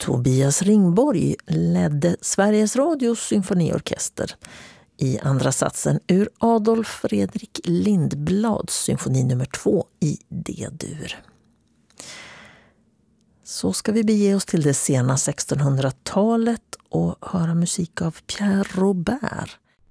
Tobias Ringborg ledde Sveriges Radios symfoniorkester i andra satsen ur Adolf Fredrik Lindblads symfoni nummer 2 i D-dur. Så ska vi bege oss till det sena 1600-talet och höra musik av Pierre Robert.